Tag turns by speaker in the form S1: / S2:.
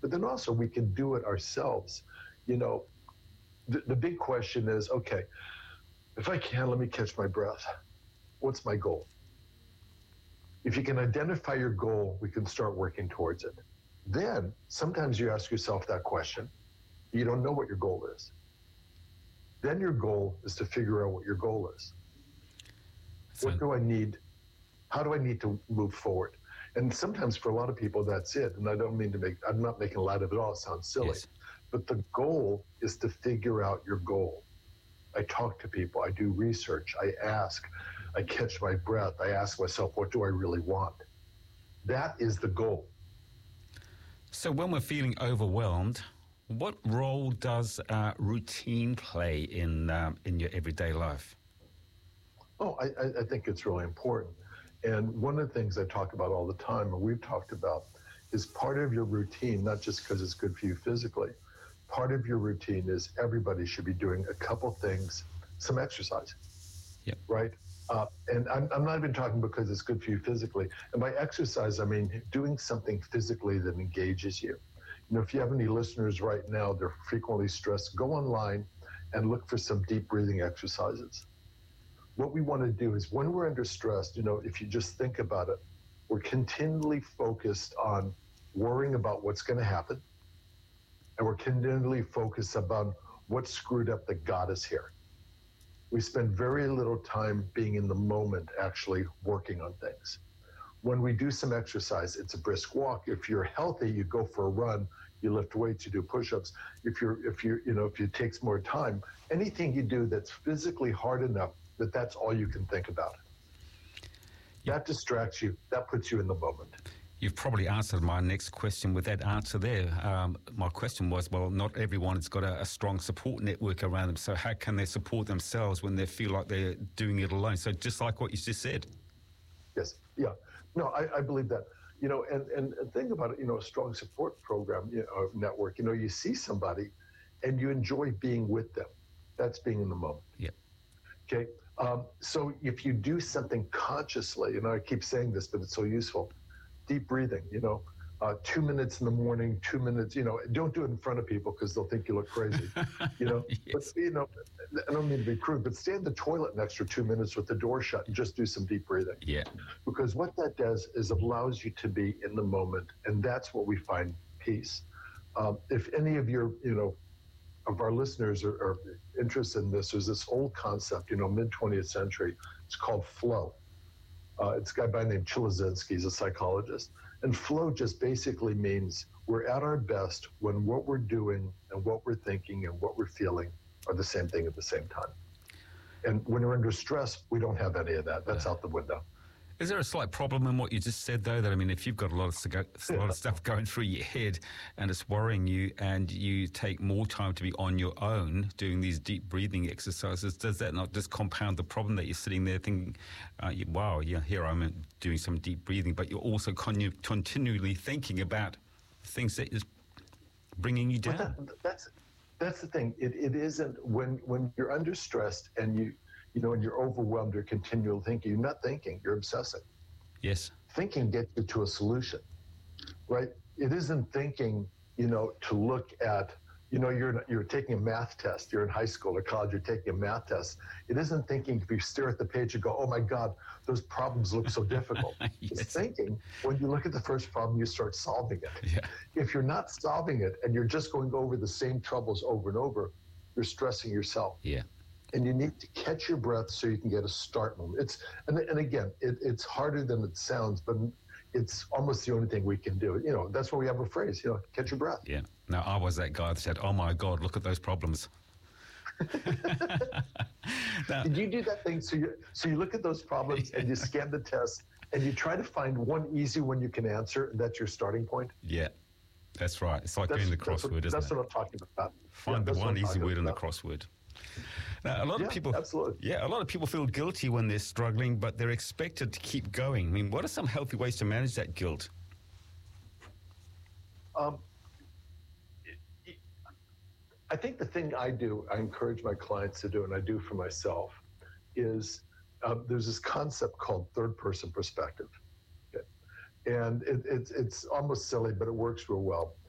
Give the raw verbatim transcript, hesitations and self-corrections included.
S1: but then also we can do it ourselves. You know, the, the big question is, okay, if I can, let me catch my breath. What's my goal? If you can identify your goal, we can start working towards it. Then sometimes you ask yourself that question. You don't know what your goal is. Then your goal is to figure out what your goal is. So, what do I need? How do I need to move forward? And sometimes for a lot of people, that's it. And I don't mean to make, I'm not making light of it all. It sounds silly.
S2: Yes.
S1: But the goal is to figure out your goal. I talk to people. I do research. I ask. I catch my breath. I ask myself, what do I really want? That is the goal.
S2: So when we're feeling overwhelmed, what role does uh, routine play in um, in your everyday life?
S1: Oh, I, I think it's really important. And one of the things I talk about all the time, and we've talked about, is part of your routine, not just because it's good for you physically, part of your routine is everybody should be doing a couple things, some exercise,
S2: yep.
S1: right? Uh, and I'm, I'm not even talking because it's good for you physically. And by exercise, I mean doing something physically that engages you. You know, if you have any listeners right now, they're frequently stressed, go online and look for some deep breathing exercises. What we want to do is when we're under stress, you know, if you just think about it, we're continually focused on worrying about what's going to happen. And we're continually focused about what screwed up that got us here. We spend very little time being in the moment, actually working on things. When we do some exercise, it's a brisk walk. If you're healthy, you go for a run, you lift weights, you do push-ups. If you're, if you, you know, if it takes more time, anything you do that's physically hard enough that that's all you can think about.
S2: Yeah.
S1: That distracts you. That puts you in the moment.
S2: You've probably answered my next question with that answer there. Um, my question was, well, not everyone has got a, a strong support network around them, so how can they support themselves when they feel like they're doing it alone? So just like what you just said.
S1: Yes, yeah. No, I, I believe that. You know, and, and, and think about it, you know, a strong support program, you know, network, you know, you see somebody and you enjoy being with them. That's being in the moment.
S2: Yeah.
S1: Okay. Um, so if you do something consciously, you know, I keep saying this, but it's so useful. Deep breathing, you know, uh, two minutes in the morning, two minutes, you know, don't do it in front of people because they'll think you look crazy, you know,
S2: yes.
S1: But, you know, I don't mean to be crude, but stay in the toilet an extra two minutes with the door shut and just do some deep breathing.
S2: Yeah.
S1: Because what that does is allows you to be in the moment. And that's what we find peace. Um, if any of your, you know, of our listeners are, are interested in this, there's this old concept, you know, mid-twentieth century. It's called flow. Uh, it's a guy by the name Chilozzinski. He's a psychologist. And flow just basically means we're at our best when what we're doing and what we're thinking and what we're feeling are the same thing at the same time. And when we're under stress, we don't have any of that. That's out the window.
S2: Is there a slight problem in what you just said, though? That, I mean, if you've got a lot of a lot of stuff going through your head and it's worrying you, and you take more time to be on your own doing these deep breathing exercises, does that not just compound the problem that you're sitting there thinking, uh, you, wow, yeah, here I'm doing some deep breathing, but you're also con- continually thinking about things that is bringing you down?
S1: That, that's that's the thing. It it isn't when when you're under stress and you. You know, and you're overwhelmed or continual thinking, you're not thinking, you're obsessing.
S2: Yes.
S1: Thinking gets you to a solution, right? It isn't thinking, you know, to look at, you know, you're you're taking a math test, you're in high school or college, you're taking a math test. It isn't thinking if you stare at the page and go, oh my God, those problems look so difficult. Yes. It's thinking when you look at the first problem, you start solving it.
S2: Yeah.
S1: If you're not solving it and you're just going over the same troubles over and over, you're stressing yourself.
S2: Yeah.
S1: And you need to catch your breath so you can get a start moment. It's and, and again, it, it's harder than it sounds, but it's almost the only thing we can do. You know, that's why we have a phrase, you know, catch your breath.
S2: Yeah. Now, I was that guy that said, oh my God, look at those problems.
S1: Now, did you do that thing? So you, so you look at those problems yeah. and you scan the test and you try to find one easy one you can answer, and that's your starting point?
S2: Yeah, that's right. It's like
S1: that's,
S2: doing the
S1: that's
S2: crossword,
S1: what,
S2: isn't
S1: that's
S2: it?
S1: That's what I'm talking about.
S2: Find
S1: yeah,
S2: the one easy word in the
S1: about.
S2: crossword. Now, a lot
S1: yeah,
S2: of people,
S1: absolutely.
S2: yeah, a lot of people feel guilty when they're struggling, but they're expected to keep going. I mean, what are some healthy ways to manage that guilt?
S1: Um, it, it, I think the thing I do, I encourage my clients to do, and I do for myself, is uh, there's this concept called third-person perspective, okay? And it, it's it's almost silly, but it works real well.